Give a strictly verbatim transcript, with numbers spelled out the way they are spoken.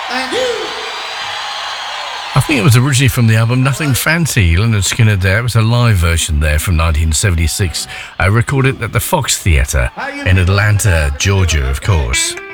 Thank you. I think it was originally from the album Nothing Fancy. Leonard Skinner there. It was a live version there from nineteen seventy-six. I recorded at the Fox Theatre in Atlanta, Georgia, of course.